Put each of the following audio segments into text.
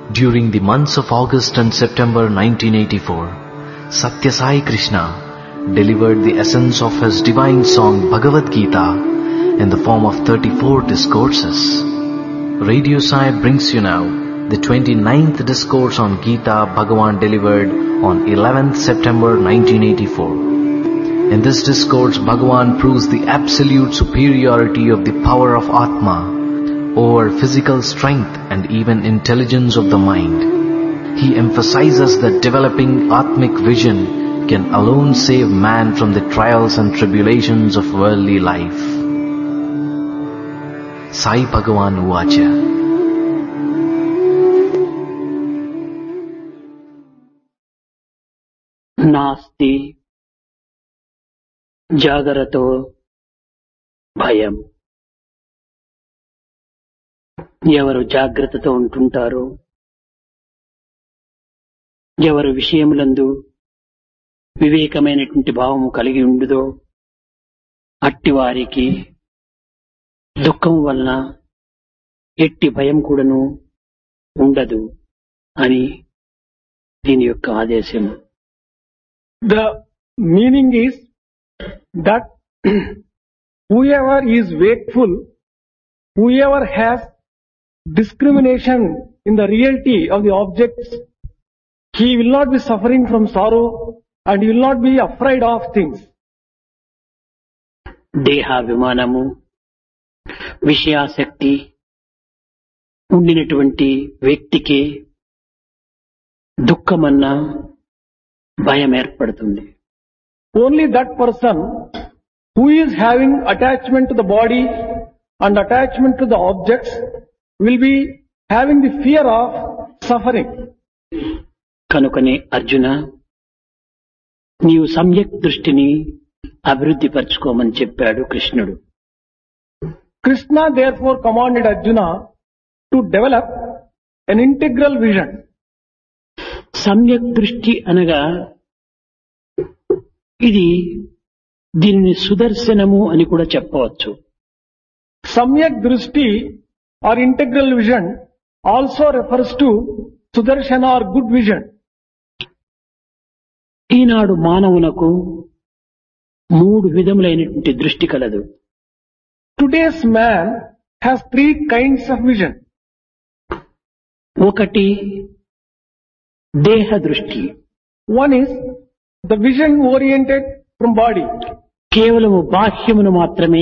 During the months of August and September 1984, Satya Sai Krishna delivered the essence of his divine song Bhagavad Gita in the form of 34 discourses. Radio Sai brings you now the 29th discourse on Gita Bhagavan delivered on 11th September 1984. In this discourse, Bhagavan proves the absolute superiority of the power of Atma over physical strength and even intelligence of the mind. He emphasizes that developing Atmic vision can alone save man from the trials and tribulations of worldly life. Sai Bhagavan Uvacha. నాస్తి జాగరతో భయం. ఎవరు జాగ్రత్తతో ఉంటుంటారో, ఎవరు విషయములందు వివేకమైనటువంటి భావము కలిగి ఉండుదో అట్టివారికి దుఃఖం వలన ఎట్టి భయం కూడాను ఉండదు అని దీని యొక్క ఆదేశం. The meaning is that whoever is wakeful, whoever has discrimination in the reality of the objects, he will not be suffering from sorrow and he will not be afraid of things. దేహాభిమానము, విషయాసక్తి ఉండినటువంటి వ్యక్తికి దుఃఖమన్నా భయం ఏర్పడుతుంది. Only that person who is having attachment to the body and attachment to the objects will be having the fear of suffering. కనుకనే అర్జున, నీవు సమ్యక్ దృష్టిని అభివృద్ధి పరచుకోమని చెప్పాడు కృష్ణుడు. Krishna therefore commanded Arjuna to develop an integral vision. సమ్యక్ దృష్టి అనగా ఇది దీనిని సుదర్శనము అని కూడా చెప్పవచ్చు. Samyak Drishti or integral vision also refers to Sudarshana or good vision. ఈనాడు మానవునకు 3 విధములైనటువంటి దృష్టి కలదు. Today's man has 3 kinds of vision. ఒకటి దేహ దృష్టి. One is the vision oriented from body. కేవలము బాహ్యమును మాత్రమే,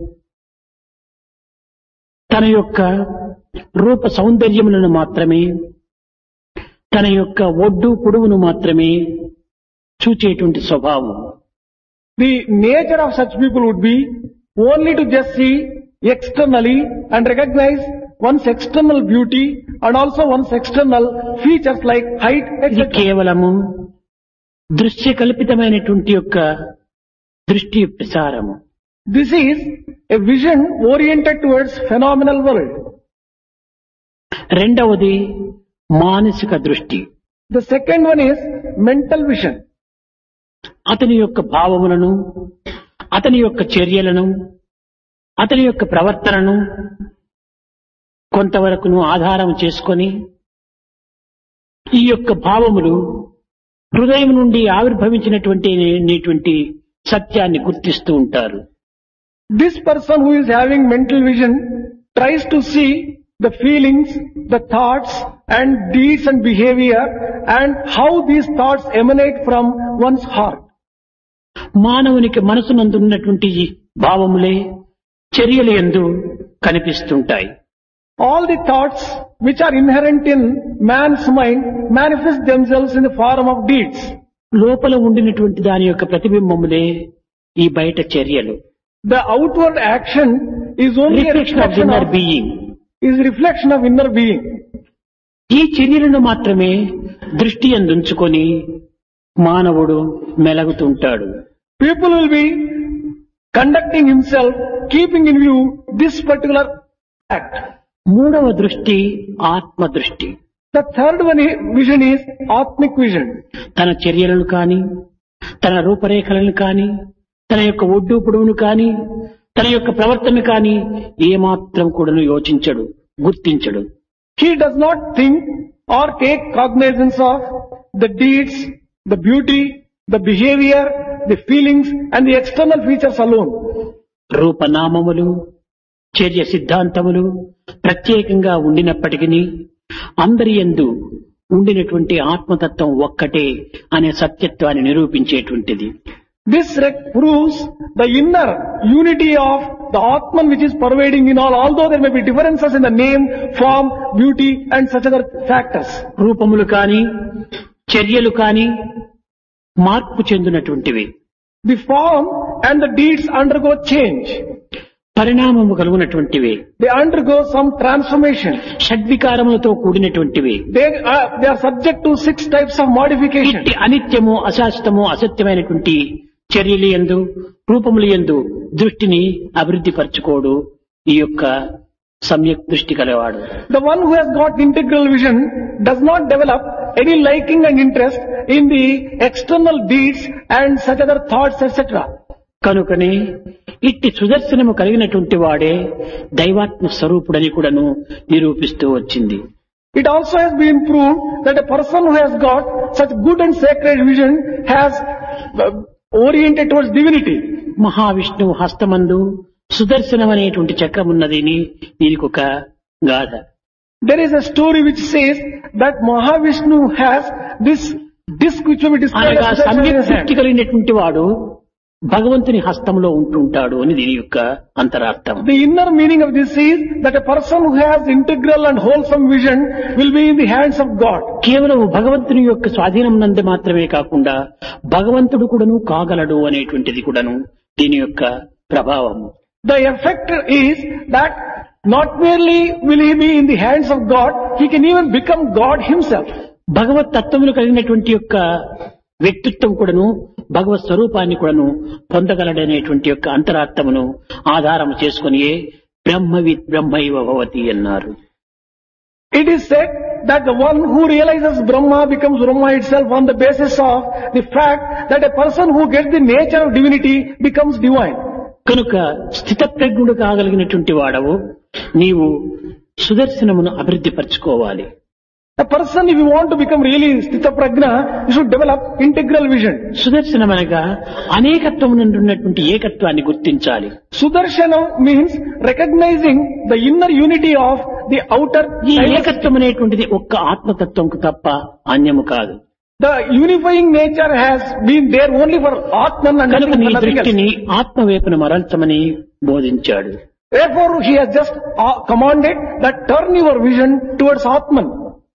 తన యొక్క రూప సౌందర్యములను మాత్రమే, తన యొక్క ఒడ్డు పొడవును మాత్రమే చూచేటువంటి స్వభావం. The nature of such people would be only to just see externally and recognize one's external beauty and also one's external features like height, ఇది etc. కేవలము దృశ్య కల్పితమైనటువంటి యొక్క దృష్టి ప్రసారము. This is a vision oriented towards phenomenal world. రెండవది మానసిక దృష్టి. The second one is mental vision. అతని యొక్క భావములను, అతని యొక్క చర్యలను, అతని యొక్క ప్రవర్తనను కొంతవరకును ఆధారం చేసుకొని ఈ యొక్క భావములు హృదయం నుండి ఆవిర్భవించినటువంటి సత్యాన్ని గుర్తిస్తూ ఉంటారు. This person who is having mental vision tries to see the feelings, the thoughts and deeds and behavior and how these thoughts emanate from one's heart. మానవునికి మనసునందున్నటువంటి భావములే చర్యలు యందు కనిపిస్తుంటాయి. All the thoughts which are inherent in man's mind manifest themselves in the form of deeds. లోపల ఉండినటువంటి దాని యొక్క ప్రతిబింబములే ఈ బయట చర్యలు. The outward action is only a reflection of inner being. is reflection of inner being. ఈ చర్యలను మాత్రమే దృష్టి అందుంచుకొని మానవుడు మెలగుతుంటాడు. People will be conducting himself, keeping in view this particular act. మూడవ దృష్టి ఆత్మ దృష్టి. The third vision is Atmic vision. తన చర్యలను కాని, తన రూపరేఖలను కాని, తన యొక్క ఒడ్డు పొడవును కాని, తన యొక్క ప్రవర్తన కాని ఏమాత్రం కూడాను యోచించడు, గుర్తించడు. He does not think or take cognizance of the deeds, the beauty, the behavior, the feelings and the external features alone. రూపనామములు చర్య సిద్ధాంతములు ప్రత్యేకంగా ఉండినప్పటికీ అందరి యందు ఉండినటువంటి ఆత్మతత్వం ఒక్కటే అనే సత్యత్వాన్ని నిరూపించేటువంటిది. This proves the inner unity of the Atman which is pervading in all, although there may be differences in the name, form, beauty and such other factors. రూపములు కాని చర్యలు కాని మార్పు చెందినటువంటివి. The form and the deeds undergo change. పరిణామము కలుగునటువంటివి. They undergo some transformation. షడ్వికారములతో కూడినటువంటివి. They are subject to 6 types of modification. ఇట్టి అనిత్యము అశాశ్వతము అసత్యమైనటువంటి చర్యలు యందు రూపములు యందు దృష్టిని అభివృద్ధి పరచుకోడు ఈ యొక్క సమ్యక్ దృష్టి కలవాడు. The one who has got integral vision does not develop any liking and interest in the external deeds and such other thoughts, etc. కనుకనే ఇట్టి సుదర్శనము కలిగినటువంటి వాడే దైవాత్మ స్వరూపుడని కూడాను నిరూపిస్తూ వచ్చింది. It also has been proved that a person who has got such good and sacred vision has oriented towards divinity. మహావిష్ణువు హస్తమందు సుదర్శనం అనేటువంటి చక్రం ఉన్నదని దీనికి ఒక గాథ. There is a story which says that Mahavishnu has this disc which will be described అనగా as సమ్యక్ Sudarshan. దృష్టి కలిగినటువంటి వాడు భగవంతుని హస్తంలో ఉంటుంటాడు అని దీని యొక్క అంతరార్థం. The inner meaning of this is that a person who has integral and wholesome vision will be in the hands of God. కేవలం భగవంతుని యొక్క స్వాధీనం నందు మాత్రమే కాకుండా భగవంతుడు కూడాను కాగలడు అనేటువంటిది కూడాను దీని యొక్క ప్రభావము. The effect is that not merely will he be in the hands of God, he can even become God himself. భగవత్ తత్వములు కలిగినటువంటి యొక్క వ్యక్తిత్వం కూడాను భగవత్ స్వరూపాన్ని కూడాను పొందగలడనేటువంటి యొక్క అంతరార్థమును ఆధారం చేసుకుని బ్రహ్మవిత్ బ్రహ్మైవ భవతి అన్నారు. It is said that the one who realizes Brahma becomes Brahma itself on the basis of the fact that a person who gets the nature of divinity becomes divine. కనుక స్థితప్రజ్ఞుడు కాగలిగినటువంటి వాడవు నీవు సుదర్శనమును అభివృద్ధి పరచుకోవాలి. A person, if you want to become really Sthita Prajna, you should develop integral vision. Sudarshanam అనగా అనేకత్వమునందున్నటువంటి ఏకత్వాన్ని గుర్తించాలి. Sudarshanam means recognizing the inner unity of the outer. ఈ ఏకత్వం అనేటువంటిది ఒక్క ఆత్మతత్వంకు తప్ప అన్యము కాదు. The unifying nature has been there only for Atman and కనుక నీ nothing else. దృష్టిని ఆత్మవైపున మరల్చమని బోధించాడు. Therefore, he has just commanded that turn your vision towards Atman.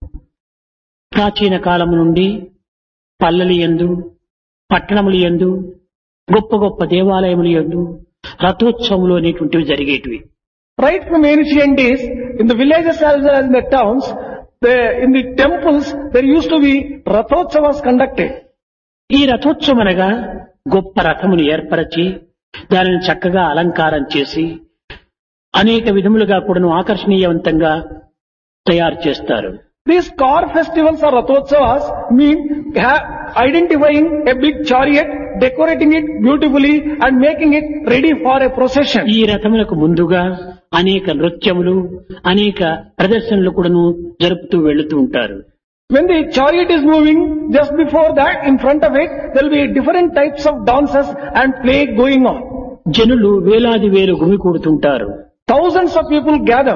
ప్రాచీన కాలము నుండి పల్లెలు యందు పట్టణములు యందు గొప్ప గొప్ప దేవాలయములు యందు రథోత్సవములు అనేటువంటివి జరిగేటివి. Right from ancient days, in the villages as well as in the towns, in the temples, there used to be Rathotsavas conducted. ఈ రథోత్సవం అనగా గొప్ప రథమును ఏర్పరచి దానిని చక్కగా అలంకారం చేసి అనేక విధములుగా కూడాను ఆకర్షణీయవంతంగా తయారు చేస్తారు. These car festivals or Rathotsavas mean identifying a big chariot, decorating it beautifully and making it ready for a procession. ఈ రథములకు ముందుగా అనేక నృత్యములు అనేక ప్రదర్శనలు కూడాను జరుపుతూ వెళుతూ ఉంటారు. When the chariot is moving, just before that, in front of it, there will be different types of dances and play going on. జనులు వేలాది వేలు గుమికూడుతుంటారు. Thousands of people gather.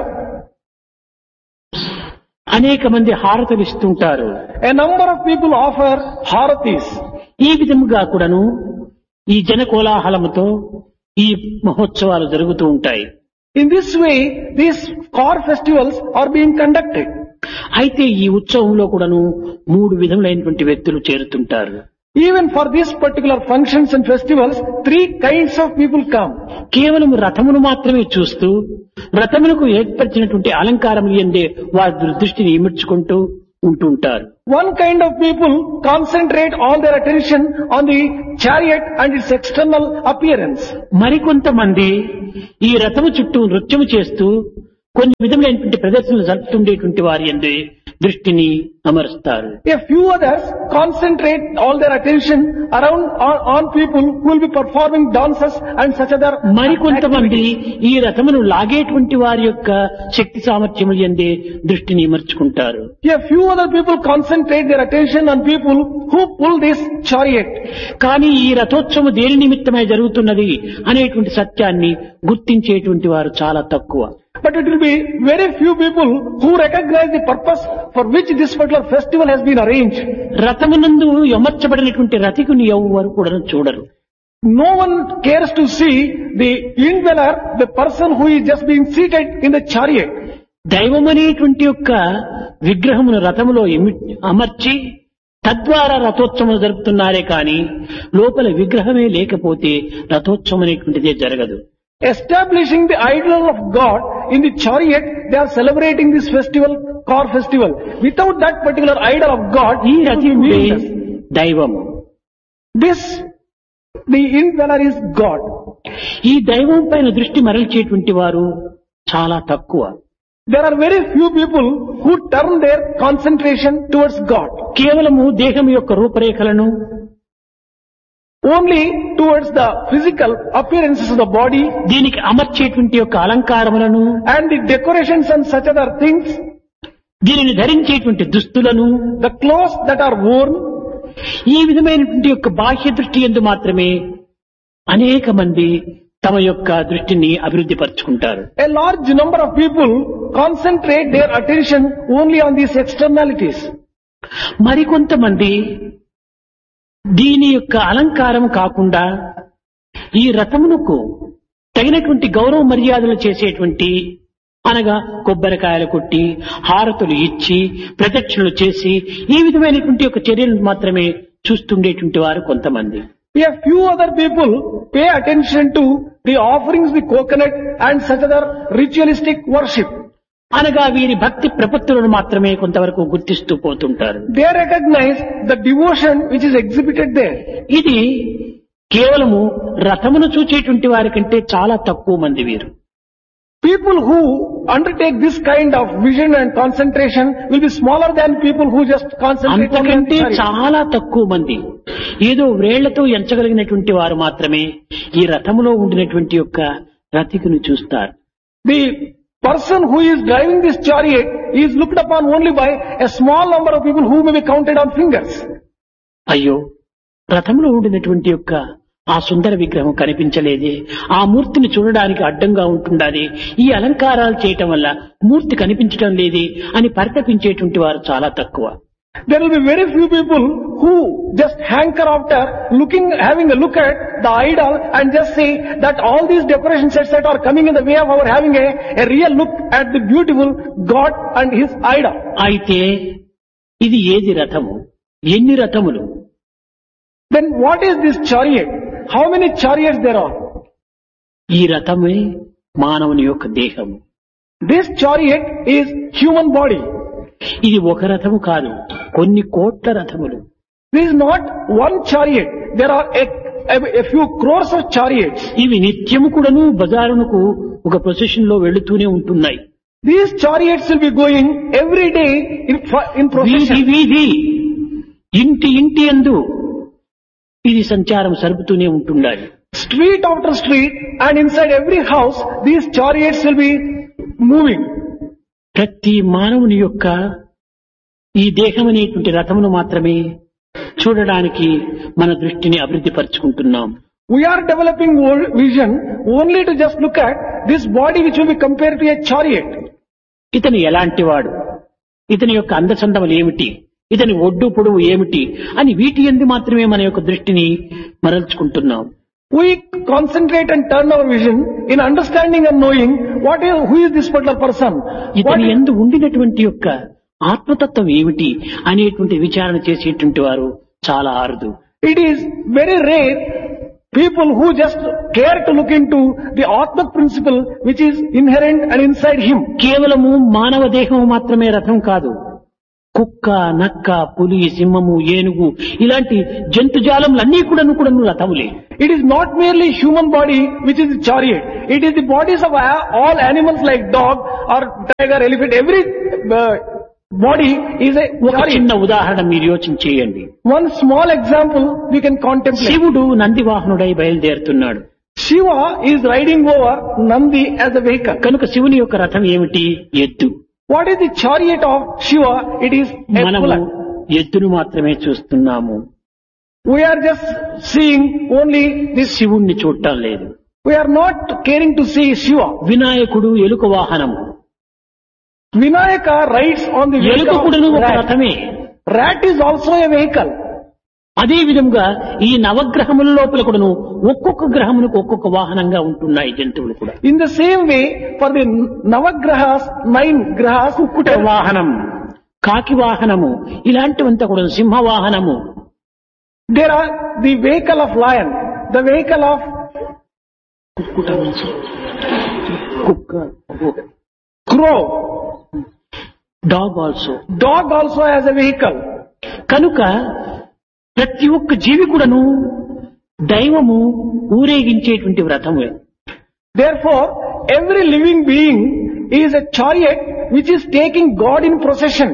అనేక మంది హారతులు ఇస్తుంటారు. A number of people offer haratis. ఈ విధముగా కూడాను ఈ జన కోలాహలముతో ఈ మహోత్సవాలు జరుగుతూ ఉంటాయి. In this way, these car festivals are being conducted. అయితే ఈ ఉత్సవంలో కూడాను 3 విధములైనటువంటి వ్యక్తులు చేరుతుంటారు. Even for these particular functions and festivals, 3 kinds of people come. కేవలం రథమును మాత్రమే చూస్తూ రథమునకు ఏర్పరిచినటువంటి అలంకారములు ఎందే వారి దృష్టిని ఇమిడ్చుకుంటూ ఉంటుంటారు. One kind of people concentrate all their attention on the chariot and its external appearance. మరికొంతమంది ఈ రథము చుట్టూ నృత్యము చేస్తూ కొన్ని విధములైనటువంటి ప్రదర్శనలు జరుపుతుండేటువంటి వారి యందే దృష్టిని అమరుస్తారు. A few others concentrate all their attention around on people who will be performing dances and such other మరికొంతమంది activities. ఈ రథమును లాగేటువంటి వారి యొక్క శక్తి సామర్థ్యములు యందే దృష్టిని మర్చుకుంటారు. A few other people concentrate their attention on people who pull this chariot. కానీ ఈ రథోత్సవం దేని నిమిత్తమై జరుగుతున్నది అనేటువంటి సత్యాన్ని గుర్తించేటువంటి వారు చాలా తక్కువ. But it will be very few people who recognize the purpose for which this particular festival has been arranged. రథమునందు అమర్చబడినటువంటి రథికుని ఎవరు కూడా చూడరు. No one cares to see the indweller, the person who is just being seated in the chariot. దైవం అనేటువంటి యొక్క విగ్రహమును రథములో అమర్చి తద్వారా రథోత్సవం జరుపుతున్నారే కానీ లోపల విగ్రహమే లేకపోతే రథోత్సవం అనేటువంటిదే జరగదు. Establishing the idol of God in the chariot, they are celebrating this festival, car festival. Without that particular idol of God, ఈ it will be రథికుడే meaningless. దైవము. The indweller is God. ఈ దైవం పైన దృష్టి మరల్చేటువంటి వారు చాలా తక్కువ. There are very few people who turn their concentration towards God. కేవలము దేహం యొక్క రూపరేఖలను Only towards the physical appearances of the body దీనికి అమర్చేటువంటి యొక్క అలంకారములను and the decorations and such other things, దీనిని ధరించేటువంటి దుస్తులను the clothes that are worn, ఈ విధమైనటువంటి యొక్క బాహ్య దృష్టి యందు మాత్రమే అనేక మంది తమ యొక్క దృష్టిని అభివృద్ధి పరుచుకుంటారు. a large number of people concentrate their attention only on these externalities. మరికొంతమంది దీని యొక్క అలంకారం కాకుండా ఈ రథమునకు తగినటువంటి గౌరవ మర్యాదలు చేసేటువంటి అనగా కొబ్బరికాయలు కొట్టి హారతులు ఇచ్చి ప్రదక్షిణలు చేసి ఈ విధమైనటువంటి యొక్క చర్యలను మాత్రమే చూస్తుండేటువంటి వారు కొంతమంది. A few other people pay attention to the offerings, the coconut and such other ritualistic worship. అనగా వీరి భక్తి ప్రపత్తులను మాత్రమే కొంతవరకు గుర్తిస్తూ పోతుంటారు. They recognize the devotion which is exhibited there. ఇది కేవలము రథమును చూచేటువంటి వారి కంటే చాలా తక్కువ మంది వీరు. People who undertake this kind of vision and concentration will be smaller than people who just concentrate on అంతకంటే the chariot. చాలా తక్కువ మంది ఏదో వ్రేళ్లతో ఎంచగలిగినటువంటి వారు మాత్రమే ఈ రథములో ఉండినటువంటి యొక్క రథికుని చూస్తారు. The person who is driving this chariot is looked upon only by a small number of people who may be counted on fingers. అయ్యో రథంలో ఉండినటువంటి యొక్క ఆ సుందర విగ్రహం కనిపించలేదే, ఆ మూర్తిని చూడడానికి అడ్డంగా ఉంటుండాలి, ఈ అలంకారాలు చేయటం వల్ల మూర్తి కనిపించడం లేదే అని పరితపించేటువంటి వారు చాలా తక్కువ. There will be very few people who just hanker after having a look at the idol and just say that all these decorations etc. are coming in the way of our having a real look at the beautiful God and His idol. అయితే ఇది ఏది రథము, ఎన్ని రథములు? Then what is this chariot? How many chariots there are? ఈ రథమే మానవుని యొక్క దేహము. This chariot is human body. ఇది ఒక రథము కాదు, కొన్ని కోట్ల రథములు. This is not one chariot. There are a few crores of chariots. ఇవి నిత్యము కూడాను బజారునకు ఒక ప్రొసెషన్ లో వెళుతూనే ఉంటున్నాయి. These chariots will be going every day in వీధి procession. వీధి ఇంటి ఇంటి యందు ఇది సంచారం సరుపుతూనే ఉంటుండాలి. Street after street and inside every house, these chariots will be moving. ప్రతి మానవుని యొక్క ఈ దేహం అనేటువంటి రథమును మాత్రమే చూడడానికి మన దృష్టిని అభివృద్ధి పరుచుకుంటున్నాం. We are developing vision only to just look at this body which will be compared to a chariot. ఇతను ఎలాంటి వాడు, ఇతని యొక్క అందచందములు ఏమిటి, ఇతని ఒడ్డు పొడవు ఏమిటి అని వీటి యందు మాత్రమే మన యొక్క దృష్టిని మరల్చుకుంటున్నాం. We concentrate and turn our vision in understanding and knowing who is this particular person. ఇతని యందు ఉండినటువంటి యొక్క ఆత్మతత్వం ఏమిటి అనేటువంటి విచారణ చేసేటువంటి వారు చాలా అరుదు. It is very rare people who just care to look into the Atmak principle which is inherent and inside him. కేవలము మానవ దేహం మాత్రమే రథం కాదు, కుక్క, నక్క, పులి, సింహము, ఏనుగు ఇలాంటి జంతుజాలములన్నీ కూడాను రథములే. It is not merely human body which is the chariot. It is the bodies of all animals like dog or tiger, elephant, every body is a ఒక chariot. చిన్న ఉదాహరణ మీరు యోచన చేయండి. One small example we can contemplate. శివుడు నందివాహనుడై బయలుదేరుతున్నాడు. Shiva is riding over Nandi as a vehicle. కనుక శివుని యొక్క రథం ఏమిటి? ఎద్దు. What is the chariot of Shiva? It is a మనము bullock. ఎద్దును మాత్రమే చూస్తున్నాము, We are just seeing only this. శివుణ్ణి చూడటం లేదు. We are not caring to see Shiva. వినాయకుడు ఎలుక వాహనము, Vinayaka rides on the ఎలుక vehicle కూడాను of ఒక rat. రథమే. Rat is also a vehicle. అదే విధంగా ఈ నవగ్రహముల లోపల కూడాను ఒక్కొక్క గ్రహములకు ఒక్కొక్క వాహనంగా ఉంటున్నాయి జంతువులు కూడా. In the same way, for the Navagrahas, 9 grahas, కుక్కుట వాహనం, కాకి వాహనము, ఇలాంటివంతా కూడా సింహ వాహనము, there are the vehicle of lion, the vehicle of కుక్కుట నుంచి కుక్క, crow, dog also. dog also has a vehicle. కనుక ప్రతి ఒక్క జీవి కూడాను దైవము ఊరేగించేటువంటి వ్రతము. Therefore, every living being is a chariot which is taking God in procession.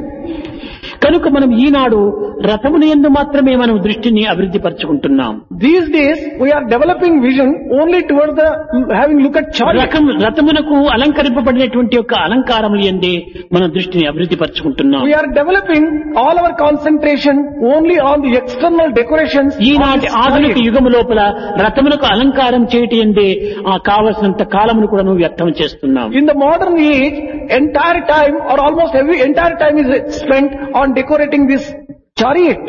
కనుక మనం ఈనాడు రథముని యందు మాత్రమే మనం దృష్టిని అభివృద్ధి పరచుకుంటున్నాం. These days, we are developing vision only towards the having look at chariot. రథమునకు అలంకరింపబడినటువంటి యొక్క అలంకారములు యందే మన దృష్టిని అభివృద్ధి పరచుకుంటున్నాం. We are developing all our concentration only on the external decorations. of ఈనాటి this ఆధునిక chariot. యుగము లోపల రథమునకు అలంకారం చేయటి యందే ఆ కావలసినంత కాలమును కూడా వ్యర్థం చేస్తున్నాం. In the modern age, entire time or almost every entire time is spent on decorating this chariot.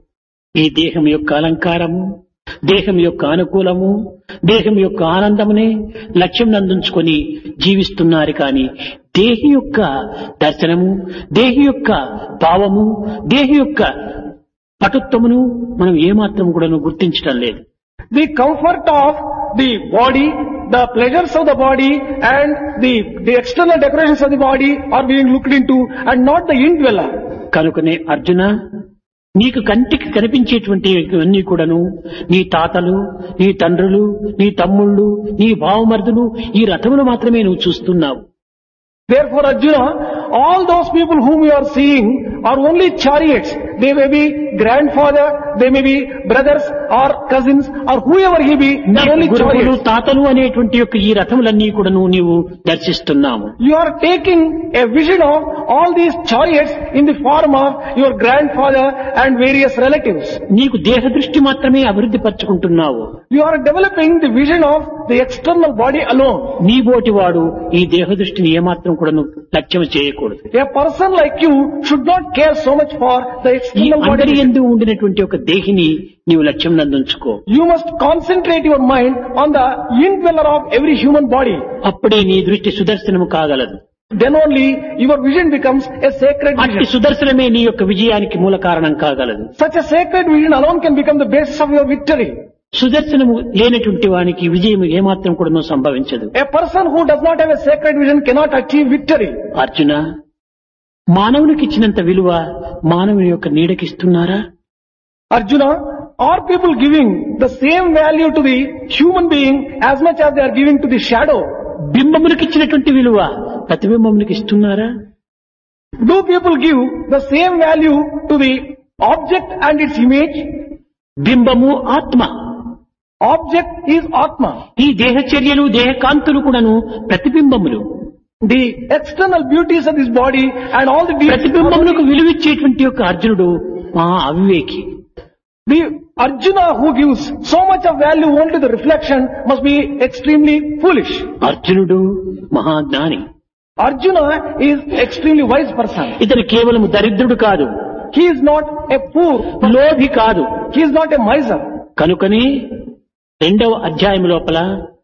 ఈ దేహం యొక్క అలంకారము, దేహం యొక్క అనుకూలము, దేహం యొక్క ఆనందమునే లక్ష్యం నందుంచుకొని జీవిస్తున్నారు కానీ దేహి యొక్క దర్శనము, దేహి యొక్క భావము, దేహి యొక్క పటుత్వమును మనం ఏమాత్రం కూడా గుర్తించడం లేదు. The comfort of the body, the pleasures of the body and the external decorations of the body are being looked into and not the indweller. కనుకనే అర్జున, నీకు కంటికి కనిపించేటువంటి అన్ని కూడాను నీ తాతలు, నీ తండ్రులు, నీ తమ్ముళ్ళు, నీ బావమరుదులు, ఈ రథములు మాత్రమే నువ్వు చూస్తున్నావు. Therefore, Arjuna, all those people whom you are seeing are only chariots. They may be grandfather, they may be brothers or cousins or whoever he be, they are only గురువులు, chariots. తాతలు అనేటువంటి యొక్క ఈ రథములన్నీ కూడాను నీవు దర్శిస్తున్నావు. You are taking a vision of all these chariots in the form of your grandfather and various relatives. నీకు దేహ దృష్టి మాత్రమే అభివృద్ధి పరచుకుంటున్నావు. You are developing the vision of the external body alone. నీ బోటివాడు ఈ దేహ దృష్టిని ఏమాత్రం కూడాను లక్ష్యం చేయకూడదు. A person like you should not care so much for the ఈ external అందరి body. యందు ఉండినటువంటి ఒక దేహిని నీవు లక్ష్యం నందుంచుకో. You must concentrate your mind on the indweller of every human body. అప్పుడే నీ దృష్టి సుదర్శనము కాగలదు. Then only your vision becomes a sacred అట్టి vision. సుదర్శనమే నీ యొక్క విజయానికి మూల కారణం కాగలదు. Such a sacred vision alone can become the basis of your victory. సుదర్శనము లేనటువంటి వానికి విజయం ఏమాత్రం కూడా సంభవించదు. A person who does not have a sacred vision cannot achieve victory. Arjuna, మానవునికి ఇచ్చినంత విలువ మానవుని యొక్క నీడకిస్తున్నారా? Arjuna, are people giving the same value to the human being as much as they are giving to the shadow? బింబమునికి ఇచ్చినటువంటి విలువ ప్రతిబింబమునికి ఇస్తున్నారా? Do people give the same value to the object and its image? బింబము ఆత్మ. Object is Atma. ఈ దేహచర్యలు, దేహకాంతులు కూడాను ప్రతిబింబములు. The external beauties of this body and all the deeds. ప్రతిబింబములకు విలువిచ్చేటువంటి యొక్క అర్జునుడు మహా అవివేకి. The Arjuna who gives so much of value only to the reflection must be extremely foolish. అర్జునుడు మహాజ్ఞాని. Arjuna is extremely wise person. ఇతను కేవలం దరిద్రుడు కాదు, He is not a poor, లోభి కాదు. he is not a miser. కనుకనే 2వ అధ్యాయం లోపల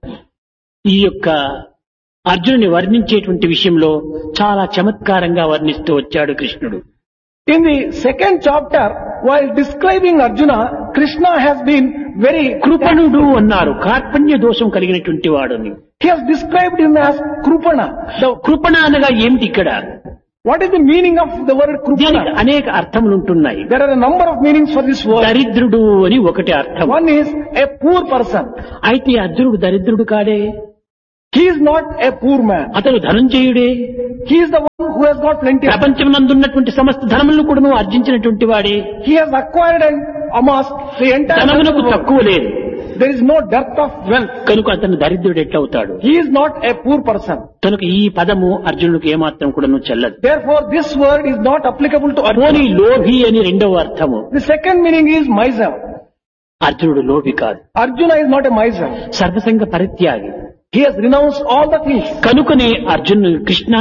ఈ యొక్క అర్జునుని వర్ణించేటువంటి విషయంలో చాలా చమత్కారంగా వర్ణిస్తూ వచ్చాడు కృష్ణుడు. In the 2nd chapter, while describing Arjuna, Krishna has been very కృపణుడు అన్నారు, కార్పణ్య దోషం కలిగినటువంటి వాడుని. He has described him as Krupana. కృపణ అనగా ఏమిటి ఇక్కడ? What is the meaning of the word దీనికి Krupana? అనేక అర్థములు ఉంటున్నాయి. There are a number of meanings for this word. దరిద్రుడు అని ఒకటి అర్థం. One is a poor person. అయితే అర్జునుడు దరిద్రుడు కాడే. He is not a poor man. అతను ధనంజయుడే. He is the one who has got plenty of. ప్రపంచమునందున్నటువంటి సమస్త ధనములను కూడా ఆర్జించినటువంటి వాడే. He has acquired and amassed the entire ధనమునకు wealth. తక్కువ లేదు. There is no dearth of wealth. కనుక అతను దరిద్రుడు ఎట్లవుతాడు? He is not a poor person. కనుక ఈ పదము అర్జునుడికి ఏమాత్రం కూడా చెల్లదు. Therefore, this word is not applicable to పోనీ Arjuna. లోభి అని రెండవ అర్థము. The second meaning is miser. అర్జునుడు లోభి కాదు, Arjuna is not a miser. సర్వసంగ పరిత్యాగి. He has renounced all the things. కనుకనే అర్జునుడు, కృష్ణ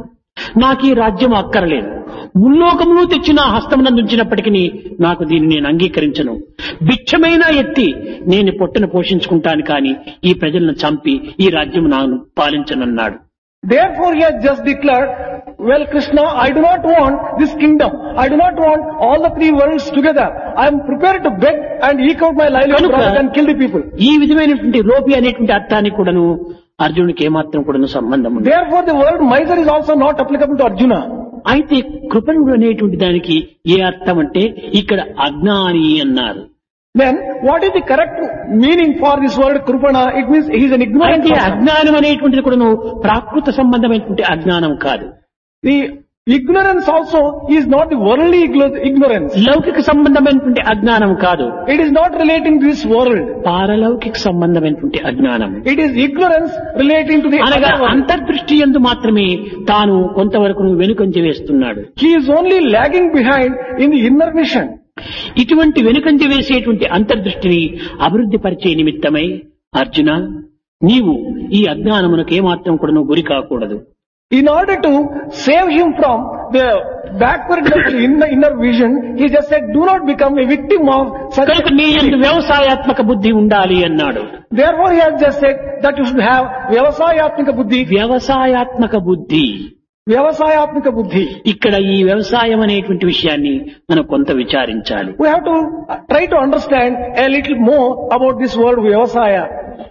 నాకు ఈ రాజ్యం అక్కరలేదు, ముల్లోకములు తెచ్చి నా హస్తమునందుంచినప్పటికీ నాకు దీన్ని నేను అంగీకరించను. భిక్షమైనా ఎత్తి నేను పొట్టను పోషించుకుంటాను, కానీ ఈ ప్రజలను చంపి ఈ రాజ్యం నాను పాలించనన్నాడు. Therefore, he has just declared, well, Krishna, I do not want this kingdom. I do not want all the three worlds together. I am prepared to beg and eke out my livelihood rather than kill the people. ఈ విధమైనటువంటి లోపి అనేటువంటి అర్థానికి కూడాను అర్జునుడికి ఏమాత్రం కూడాను సంబంధం ఉంది. Therefore, the word miser is also not applicable to Arjuna. అయితే కృపణుడు అనేటువంటి దానికి ఏ అర్థం అంటే ఇక్కడ అజ్ఞాని అన్నారు. Then, what is the correct meaning for this word Krupana? It means he is an ignorant అయితే person. అజ్ఞానం అనేటువంటిది కూడాను ప్రాకృత సంబంధమైనటువంటి అజ్ఞానం కాదు. The ignorance also is not the worldly ignorance. లౌకిక సంబంధమైనటువంటి అజ్ఞానం కాదు, It is not relating to this world. పారలౌకిక సంబంధమైనటువంటి అజ్ఞానం. It is ignorance relating to the అనగా other world. అంతర్దృష్టి యందు మాత్రమే తాను కొంతవరకు వెనుకంజ వేస్తున్నాడు. He is only lagging behind in the inner vision. ఇటువంటి వెనుకంజ వేసేటువంటి అంతర్దృష్టిని అభివృద్ధి పరిచే నిమిత్తమై అర్జున, నీవు ఈ అజ్ఞానమునకు ఏమాత్రం కూడా గురి కాకూడదు. In order to save him from the backwardness in the inner vision, he just said, do not become a victim of such కనుక నీ యందు వ్యవసాయాత్మక బుద్ధి ఉండాలి అన్నాడు. Therefore, he has just said that you should have Vyavasayatmika Buddhi. వ్యవసాయాత్మక బుద్ధి. Vyavasayatmika Buddhi. ఇక్కడ ఈ వ్యవసాయం అనేటువంటి విషయాన్ని మనం కొంత విచారించాలి. We have to try to understand a little more about this word Vyavasaya.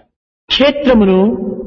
క్షేత్రమును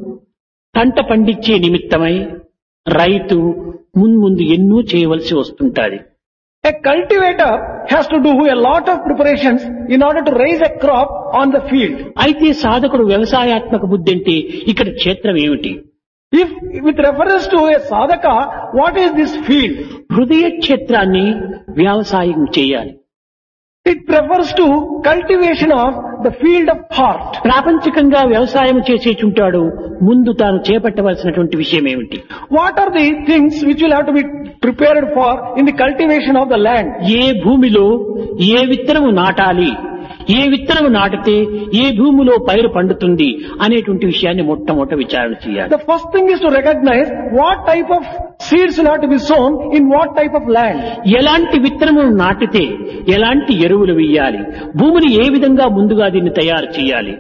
పంట పండించే నిమిత్తమై రైతు మున్ముందు ఎన్నో చేయవలసి వస్తుంటాది. A cultivator has to do a lot of preparations in order to raise a crop on the field. అయితే సాధకుడు వ్యవసాయాత్మక బుద్ధి అంటే ఇక్కడ క్షేత్రం ఏమిటి? If with reference to a sadhaka, what is this field? హృదయ క్షేత్రాన్ని వ్యవసాయం చేయాలి. It refers to cultivation of the field of heart. ప్రాపంచికంగా వ్యవసాయం చేసేచుంటాడు, ముందు తాను చేపట్టవలసినటువంటి విషయం ఏమిటి? What are the things which will have to be prepared for in the cultivation of the land? ఏ భూమిలో ఏ విత్తనము నాటాలి, ఏ విత్తనము నాటితే ఏ భూమిలో పైరు పండుతుంది అనేటువంటి విషయాన్ని మొట్టమొదట విచారణ చేయాలి. The first thing is to recognize what type of seeds will have to be sown in what type of land. ఎలాంటి విత్తనములు నాటితే ఎలాంటి ఎరువులు వేయాలి, భూమిని ఏ విధంగా ముందుగా దీన్ని తయారు చేయాలి.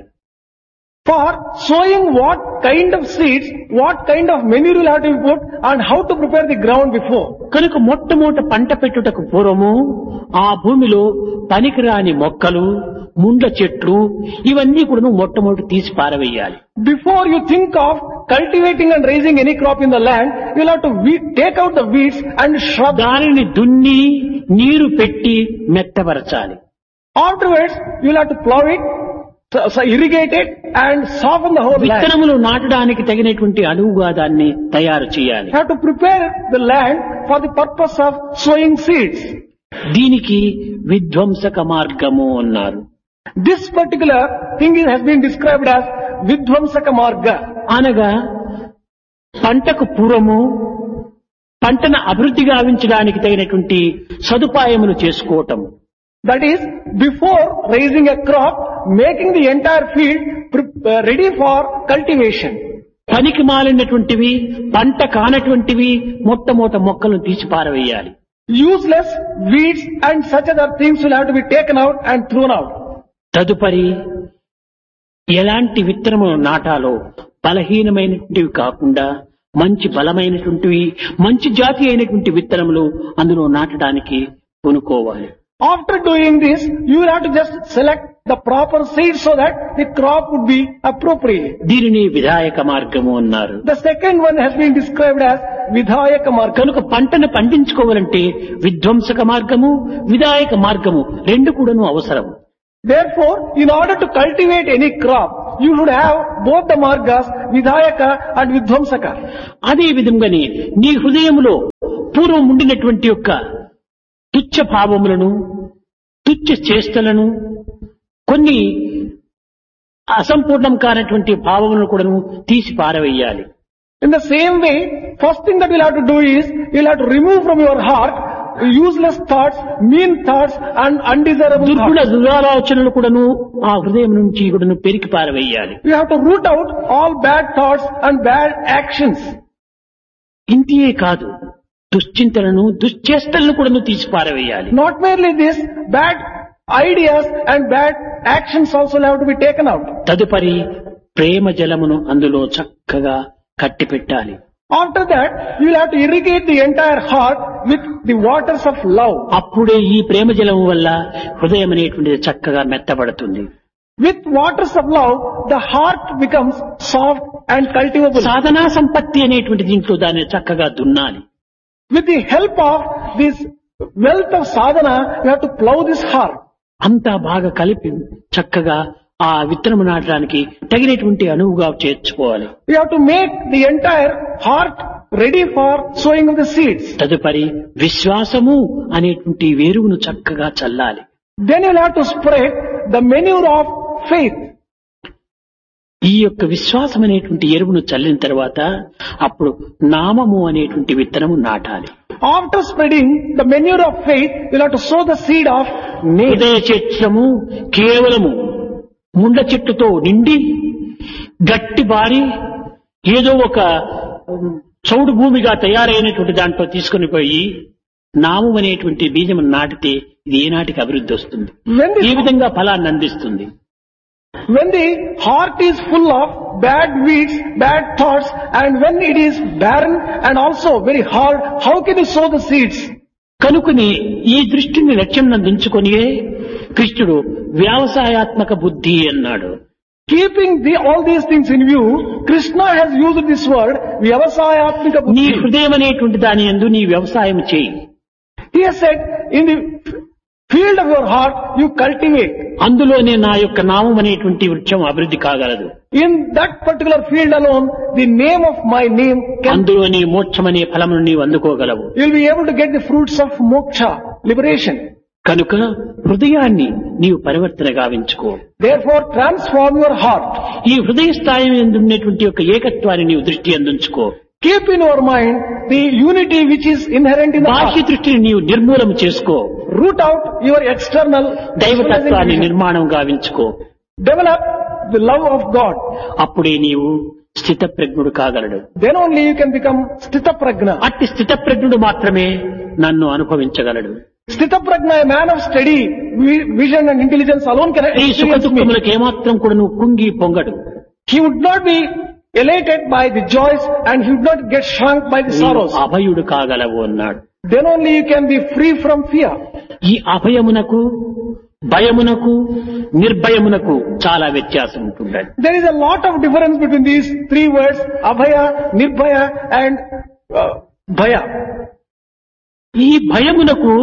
For sowing what kind of seeds, what kind of manure will have to be put and how to prepare the ground before. కనుక మొట్టమొదట పంట పెట్టుటకు పూర్వము ఆ భూమిలో పనికిరాని మొక్కలు, ముండ్ల చెట్లు ఇవన్నీ కూడా మొట్టమొదటి తీసి పారవేయాలి. Before you think of cultivating and raising any crop in the land, you will have to take out the weeds and shrubs. దానిని దున్ని నీరు పెట్టి మెత్తపరచాలి. Afterwards, you will have to plow it, irrigate it and soften the whole land. విత్తనములు నాటడానికి తగినటువంటి అనువుగా దాన్ని తయారు చేయాలి. You have to prepare the land for the purpose of sowing seeds. దీనికి విధ్వంసక మార్గము అన్నారు. This particular thing has been described as Vidvamsaka Marga. అనగా పంటకు పూర్వము పంటను అభివృద్ధి గావించడానికి తగినటువంటి సదుపాయములు చేసుకోవటం. That is, before raising a crop, making the entire field ready for cultivation. పనికి మాలినటువంటివి, పంట కానటువంటివి మొట్టమొదట మొక్కలను తీసి పారవేయాలి. Useless weeds and such other things will have to be taken out and thrown out. తదుపరి ఎలాంటి విత్తనము నాటాలో బలహీనమైనటువంటివి కాకుండా మంచి బలమైనటువంటివి, మంచి జాతి అయినటువంటి విత్తనములు అందులో నాటడానికి కొనుక్కోవాలి. After doing this, you will have to just select the proper seeds so that the crop would be appropriate. దీనిని విధాయక మార్గము అన్నారు. The second one has been described as Vidhayaka Marga. కనుక పంటను పండించుకోవాలంటే విధ్వంసక మార్గము, విధాయక మార్గము రెండు కూడాను అవసరం. Therefore, in order to cultivate any crop, you should have both the margas, Vidhayaka and Vidhvamsaka. అదే విధంగానే నీ హృదయములో పూర్వం ఉండినటువంటి యొక్క తుచ్చ భావములను, తుచ్చ చేష్టలను, కొన్ని అసంపూర్ణం కానటువంటి భావములను కూడా తీసి పారవేయాలి. In the same way, first thing that you'll have to do is, you'll have to remove from your heart useless thoughts, mean thoughts and undesirable దుర్గుణ thoughts. దురాలోచనలు కూడాను ఆ హృదయం నుంచి కూడాను పెరికి పారవేయాలి. You have to root out all bad thoughts and bad actions. ఇంతియే కాదు, దుశ్చింతలను, దుశ్చేష్టలను కూడాను తీసి పారవేయాలి. Not merely this, bad ideas and bad actions also have to be taken out. తదుపరి ప్రేమ జలమును అందులో చక్కగా కట్టిపెట్టాలి. After that, you will have to irrigate the entire heart with the waters of love. అప్పుడే ఈ ప్రేమ జలము వల్ల హృదయం అనేటువంటిది చక్కగా మెత్తబడుతుంది. With waters of love, the heart becomes soft and cultivable. సాధనా సంపత్తి అనేటువంటి దీంట్లో దాన్ని చక్కగా దున్నాలి. With the help of this wealth of sadhana, you have to plow this heart. అంతా బాగా కలిపి చక్కగా ఆ విత్తనము నాటడానికి తగినటువంటి అనువుగా చేర్చుకోవాలి. You have to make the entire heart ready for sowing of the seeds. తదుపరి విశ్వాసము అనేటువంటి వేరువును చక్కగా చల్లాలి. Then you will have to spread the manure of faith. ఈ యొక్క విశ్వాసం అనేటువంటి ఎరువును చల్లిన తర్వాత అప్పుడు నామము అనేటువంటి విత్తనము నాటాలి. After spreading the manure of faith, you will have to sow the seed of name. హృదయ చైత్రము కేవలము ముండ చెట్టుతో నిండి గట్టి బారి ఏదో ఒక చౌడు భూమిగా తయారైనటువంటి దాంట్లో తీసుకుని పోయి నామం అనేటువంటి బీజం నాటితే ఇది ఏనాటికి అభివృద్ధి వస్తుంది, ఏ విధంగా ఫలాన్ని అందిస్తుంది. When the heart is full of bad weeds, bad thoughts, and when it is barren and also very hard, how can you sow the seeds? కనుకని ఈ దృష్టిని లక్ష్యం నందించుకొని కృష్ణుడు వ్యవసాయాత్మక బుద్ధి అన్నాడు. Keeping all these things in view, Krishna has used this word, Vyavasayatmika నీ Buddhi. హృదయం అనేటువంటి దాని యందు నీ వ్యవసాయం చేయి. He has said, in the field of your heart, you cultivate. అందులోనే నా యొక్క నామం అనేటువంటి వృక్షం అభివృద్ధి కాగలదు. In that particular field alone, the name of my name can, అందులోనే మోక్షం అనే ఫలమును నీవు అందుకోగలవు. you will be able to get the fruits of moksha, liberation. కనుక హృదయాన్ని నీవు పరివర్తన గావించుకో. Therefore, transform your heart. ఈ హృదయ స్థాయి యందు ఉన్నటువంటి యొక్క ఏకత్వాన్ని నీవు దృష్టి అందించుకో. Keep in your mind the unity which is inherent in the బాహ్య heart. దృష్టిని నీవు నిర్మూలన చేసుకో. Root out your external దైవతత్వాన్ని visualization. నిర్మాణం గావించుకో. Develop the love of God. అప్పుడే నీవు స్థిత ప్రజ్ఞుడు కాగలడు. Then only you can become Sthita Prajna. అట్టి స్థిత ప్రజ్ఞుడు మాత్రమే నన్ను అనుభవించగలడు. Sthita Prajna, a man of steady vision and intelligence alone can ఈ సుఖ experience me. దుఃఖములకు ఏమాత్రం కూడా నువ్వు కుంగి పొంగడు. He would not be elated by the joys and he would not get shrunk by the నీవు sorrows. అభయుడు కాగలవు అన్నాడు. Then only you can be free from fear. ఈ అభయమునకు, భయమునకు, నిర్భయమునకు చాలా వ్యత్యాసం ఉంటుంది. There is a lot of difference between these three words, Abhaya, Nirbhaya and Bhaya. ఈ భయమునకు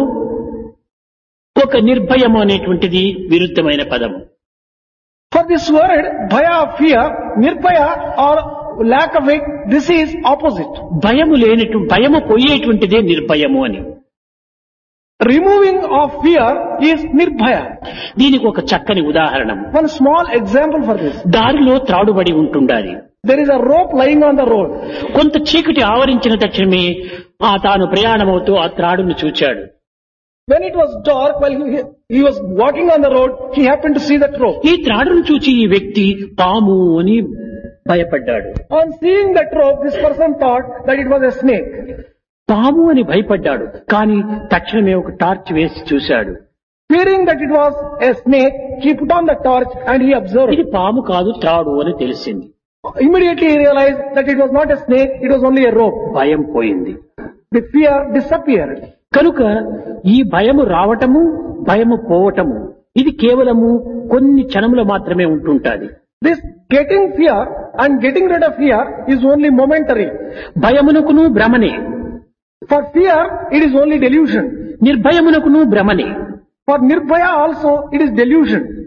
ఒక నిర్భయము అనేటువంటిది విరుద్ధమైన పదము. For this word, Bhaya, fear, Nirbhaya or lack of it, this is opposite. భయము భయము పోయేటువంటిదే నిర్భయము అని. Removing of fear is Nirbhaya. దీనికి ఒక చక్కని ఉదాహరణ. One small example for this. దారిలో త్రాడుబడి ఉంటుండాలి. There is a rope lying on the road. కొంత చీకటి ఆవరించిన తక్షణమే తాను ప్రయాణమవుతూ ఆ త్రాడును చూచాడు. When it was dark, while he was walking on the road, he happened to see that rope. ఈ త్రాడును చూచి ఈ వ్యక్తి పాము అని భయపడ్డాడు. On seeing that rope, this person thought that it was a snake. పాము అని భయపడ్డాడు, కానీ తక్షణమే ఒక టార్చ్ వేసి చూశాడు. Fearing that it was a snake, he put on the torch and he observed. ఇది పాము కాదు త్రాడు అని తెలిసింది. Immediately he realized that it was not a snake, it was only a rope. భయం పోయింది. The fear disappeared. కనుక ఈ భయము రావటము, భయము పోవటము ఇది కేవలము కొన్ని క్షణములు మాత్రమే ఉంటుంటాది. This getting fear and getting rid of fear is only momentary. భయమునకును భ్రమనే, For fear, it is only delusion. నిర్భయమునకును భ్రమనే. For Nirbhaya also, it is delusion.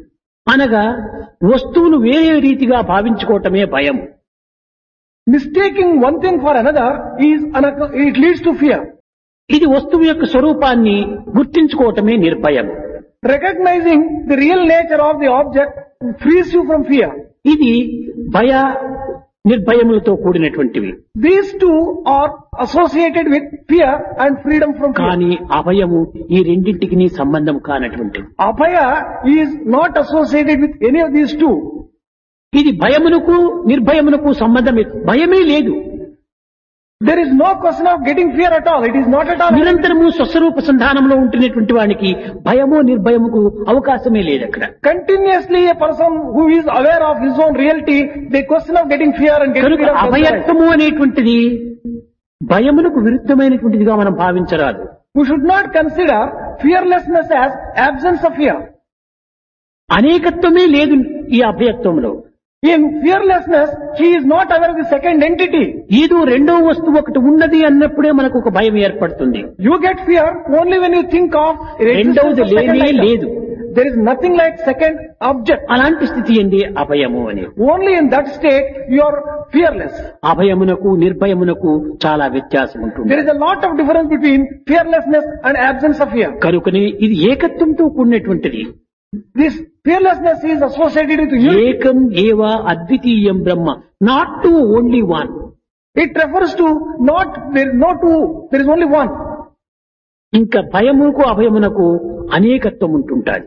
అనగా వస్తువును వేరే రీతిగా భావించుకోవటమే భయం. Mistaking one thing for another it leads to fear. ఇది వస్తువు యొక్క స్వరూపాన్ని గుర్తించుకోవటమే నిర్భయం. Recognizing the real nature of the object frees you from fear. ఇది భయ నిర్భయములతో కూడినటువంటివి. These two are associated with fear and freedom from fear. కానీ అభయము ఈ రెండింటికి సంబంధం కానటువంటిది. Abhaya is not associated with any of these two. ఇది భయమునకు నిర్భయమునకు సంబంధమే, భయమే లేదు. There is no question of getting fear at all. It is not at all. నిరంతరము స్వస్వరూప సంధానంలో ఉంటున్నటువంటి వానికి భయమో నిర్భయముకు అవకాశమే లేదు అక్కడ. Continuously a person who is aware of his own reality, the question of getting fear and getting కనుక fear of అభయత్వము అనేటువంటిది భయమునకు విరుద్ధమైనటువంటిదిగా మనం భావించరాదు. we should not consider fearlessness as absence of fear. అనేకత్వమే లేదు ఈ అభయత్వంలో. In fearlessness, he is not aware of the second entity. ఏదో రెండో వస్తువు ఒకటి ఉన్నది అన్నప్పుడే మనకు ఒక భయం ఏర్పడుతుంది. You get fear only when you think of రెండవది లేనే లేదు. There is nothing like second object. అలాంటి స్థితి ఏంది అభయము అని. Only in that state you are fearless. అభయమునకు నిర్భయమునకు చాలా వ్యత్యాసం ఉంటుంది. There is a lot of difference between fearlessness and absence of fear. కనుకనే ఇది ఏకత్వంతో కూడినటువంటిది. This fearlessness is associated with unity. ఏకం ఏవ అద్వితీయం బ్రహ్మ, not to only one. It refers to not, there is no two, there is only one. ఇంకా భయమునకు అభయమునకు అనేకత్వం ఉంటుంటాది.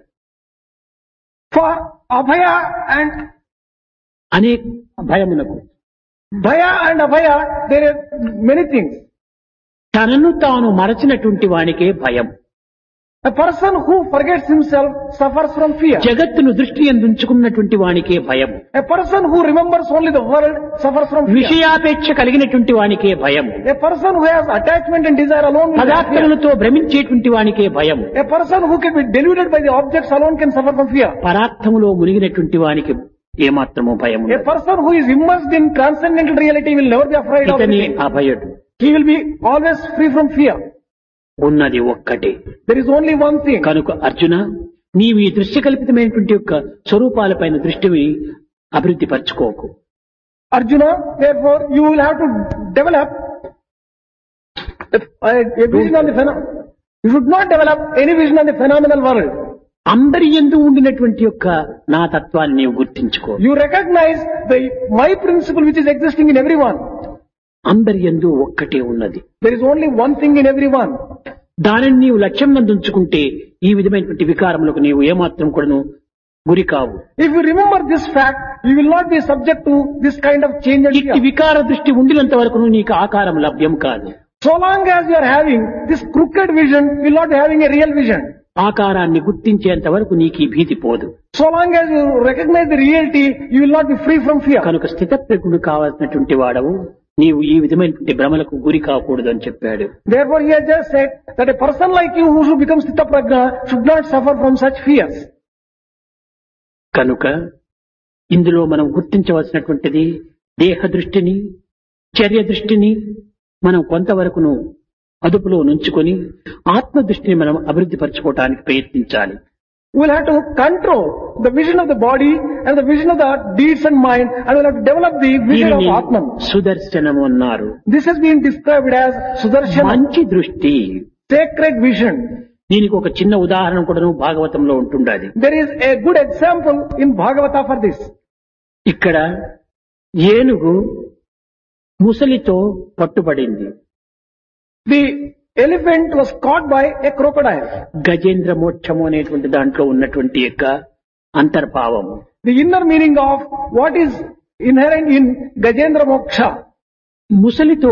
For abhaya and అనేక భయమునకు bhaya and abhaya, there are many things. తనను తాను మరచినటువంటి వానికే భయం. A person who forgets himself suffers from fear. జగత్తును దృష్టి ఎందుంచుకున్నటువంటి వానికే భయం. A person who remembers only the world suffers from fear. విషయాపేక్ష కలిగినటువంటి వానికే భయం. A person who has attachment and desire alone will have fear. పదార్థములతో భ్రమించేటువంటి వానికే భయం. A person who can be deluded by the objects alone can suffer from fear. పరార్థములో మునిగినటువంటి వానికి ఏమాత్రము భయం A ఉండదు. person who is immersed in transcendental reality will never be afraid of ఇతని anything. అభయుడు. He will be always free from fear. ఉన్నది ఒక్కటే. There is only one thing. కనుక అర్జున, నీవు ఈ దృశ్యకల్పితమైనటువంటి యొక్క స్వరూపాలపైన దృష్టిని అభివృద్ధి పరచుకోకు. Arjuna, therefore, you will have to develop a vision on the phenomenon. You should not develop any vision on the phenomenal world. అందరి యందు ఉండినటువంటి యొక్క నా తత్వాన్ని నీవు గుర్తించుకో. You recognize my principle which is existing in everyone. అందరి యందు ఒక్కటే ఉన్నది. There is only one thing in everyone. దానిని నీవు లక్ష్యం ఉంచుకుంటే ఈ విధమైనటువంటి వికారములకు నీవు ఏమాత్రం కూడాను గురి కావు. If you remember this fact, you will not be subject to this kind of change and ఇట్టి fear. వికార దృష్టి ఉండినంత వరకు నీకు ఆకారం లభ్యం కాదు. So long as you are having this crooked vision, you will not be having a real vision. ఆకారాన్ని గుర్తించేంత వరకు నీకు ఈ భీతి పోదు. So long as you recognize the reality, you will not be free from fear. కనుక స్థితప్రజ్ఞుడు కావాల్సినటువంటి వాడవు నీవు ఈ విధమైనటువంటి భ్రమలకు గురి కాకూడదు అని చెప్పాడు. Therefore, he has just said that a person like you who should become Sthita Prajna should not suffer from such fears. కనుక ఇందులో మనం గుర్తించవలసినటువంటిది దేహ దృష్టిని, చర్య దృష్టిని మనం కొంతవరకును అదుపులో నుంచుకొని ఆత్మ దృష్టిని మనం అభివృద్ధి పరచుకోవడానికి ప్రయత్నించాలి. We will have to control the vision of the body and the vision of the deeds and mind, and we will have to develop the vision of దీనిని Atman. సుదర్శనము అన్నారు. This has been described as Sudarshana, మంచి దృష్టి. sacred vision. దీనికి ఒక చిన్న ఉదాహరణ కూడా భాగవతంలో ఉంటుండాలి. There is a good example in Bhagavata for this. ఇక్కడ ఏనుగు ముసలితో పట్టుబడింది. The elephant was caught by a crocodile. Gajendra మోక్షము అనేటువంటి దాంట్లో ఉన్నటువంటి యొక్క అంతర్భావము. The inner meaning of what is inherent in Gajendra Moksha. ముసలితో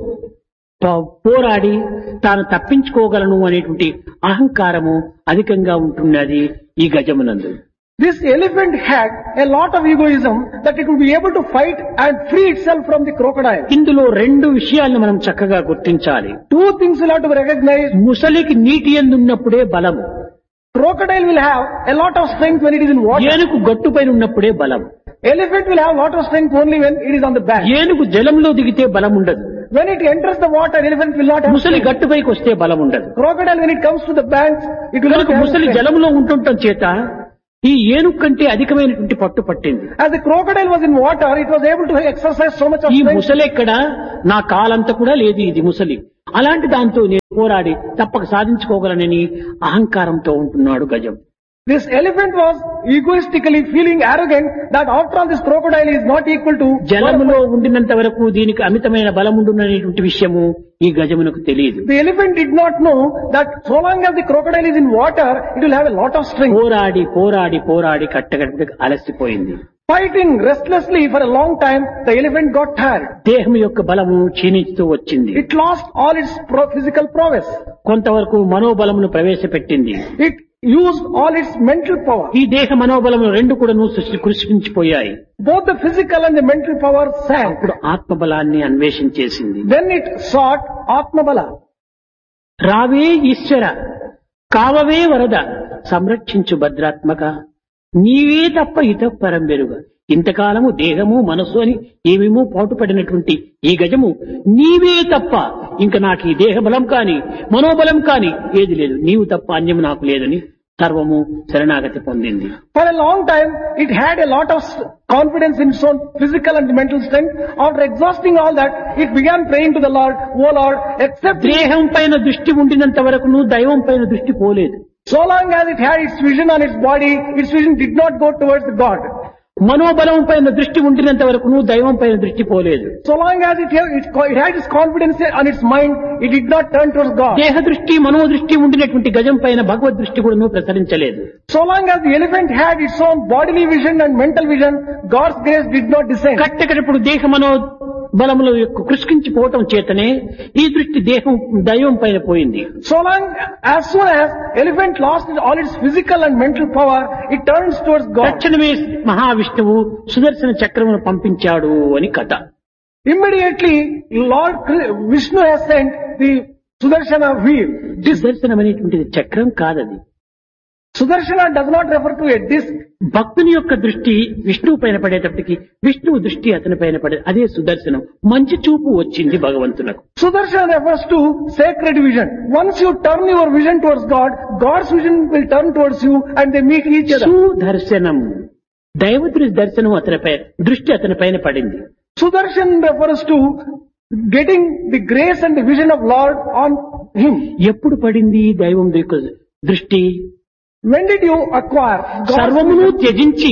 పోరాడి తాను తప్పించుకోగలను అనేటువంటి అహంకారము అధికంగా ఉంటున్నది ఈ గజమునందు. This elephant had a lot of egoism that it would be able to fight and free itself from the crocodile. ఇందులో రెండు విషయాలను మనం చక్కగా గుర్తించాలి. Two things will have to be recognized. ముసలికి నీటి యందు ఉన్నప్పుడే బలము. Crocodile will have a lot of strength when it is in water. ఏనుగు గట్టుపైన ఉన్నప్పుడే బలం. Elephant will have a lot of strength only when it is on the bank. ఏనుగు జలంలో దిగితే బలం ఉండదు. When it enters the water, elephant will not have ముసలి strength. గట్టుపైకి వస్తే బలం ఉండదు. Crocodile, when it comes to the banks, it will not కనుక have ముసలి strength. జలంలో ఉంటుండటం చేత ఈ ఏనుగు కంటే అధికమైనటువంటి పట్టు పట్టింది. As the crocodile was in water, it was able to exercise so much of ఈ strength. ముసలెక్కడ, నా కాలంతా కూడా లేదు ఇది ముసలి, అలాంటి దాంతో నేను పోరాడి తప్పక సాధించుకోగలనని అహంకారంతో ఉంటున్నాడు గజం. This elephant was egoistically feeling arrogant that after all this crocodile is not equal to జలములో ఉండినంత వరకు దీనికి అమితమైన బలముండుననేటువంటి విషయము ఈ గజమునకు తెలియదు. The elephant did not know that so long as the crocodile is in water, it will have a lot of strength. పోరాడి పోరాడి పోరాడి కట్టగట్టుకు అలసిపోయింది. Fighting restlessly for a long time, the elephant got tired. దేహం యొక్క బలము క్షీణిస్తూ వచ్చింది. It lost all its physical prowess. కొంతవరకు మనోబలమును ప్రవేశపెట్టింది. It used all its mental power. ఈ దేహ మనోబలము రెండు కూడాను కృషించిపోయాయి. Both the physical and the mental power sank. అప్పుడు ఆత్మబలాన్ని అన్వేషించేసింది. Then it sought Atmabala. రావే ఈశ్వర, కావవే వరద, సంరక్షించు భద్రాత్మక, నీవే తప్ప ఇతఃపరం వెరుగ. ఇంతకాలము దేహము మనస్సు అని ఏమేమో పాటుపడినటువంటి ఈ గజము నీవే తప్ప ఇంక నాకు ఈ దేహ బలం కాని మనోబలం కాని ఏది లేదు, నీవు తప్ప అన్యము నాకు లేదని సర్వము శరణాగతి పొందింది. For a long time, it had a lot of confidence in its own physical and mental strength. After exhausting all that, it began praying to the Lord, "O Lord, accept." దేహం పైన దృష్టి ఉండినంత వరకును దైవం పైన దృష్టి పోలేదు. So long as it had its vision on its body, its vision did not go towards God. మనోబలం పైన దృష్టి ఉండినంత వరకును దైవం పైన దృష్టి పోలేదు. So long as it had its confidence on its mind, it did not turn towards God. దేహ దృష్టి మనోదృష్టి ఉండినటువంటి గజం పైన భగవద్ దృష్టి కూడా ప్రసరించలేదు. So long as the elephant had its own bodily vision and mental vision, God's grace did not descend. కట్టకడప్పుడు దేహ మనో బలముల యొక్క కృష్కించిపోవటం చేతనే ఈ దృష్టి దేహం దైవం పైన పోయింది. So long, as soon as elephant lost all its physical and mental power, it turns towards God. తక్షణమే మహావిష్ణువు సుదర్శన చక్రమును పంపించాడు అని కథ. Immediately, Lord Vishnu has sent the Sudarshana wheel. Sudarshanam అనేటువంటిది చక్రం కాదది. Sudarshana does not refer to a disc. భక్తుని యొక్క దృష్టి విష్ణువు పైన పడేటప్పటికి విష్ణువు దృష్టి అతని పైన పడే అదే సుదర్శనం. మంచి చూపు వచ్చింది భగవంతునకు. Sudarshana refers to sacred vision. Once you turn your vision towards God, God's vision will turn towards you and they meet each other. Sudarshanam, దైవతుని దర్శనం అతనిపై దృష్టి అతని పైన పడింది. Sudarshan refers to getting the grace and the vision of Lord on him. ఎప్పుడు పడింది దైవం యొక్క దృష్టి? When did you acquire God's సర్వమును త్యజించి